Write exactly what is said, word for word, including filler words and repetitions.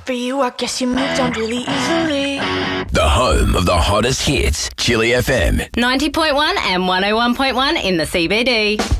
for you, I guess you moved on really easily. The home of the hottest hits, Chili F M. ninety point one and one oh one point one in the C B D.